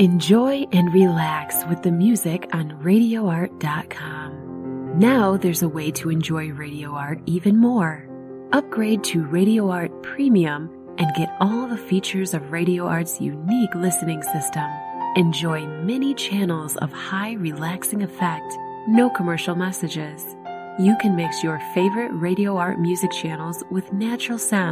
Enjoy and relax with the music on RadioArt.com. Now there's a way to enjoy Radio Art even more. Upgrade to Radio Art Premium and get all the features of Radio Art's unique listening system. Enjoy many channels of high relaxing effect, no commercial messages. You can mix your favorite Radio Art music channels with natural sound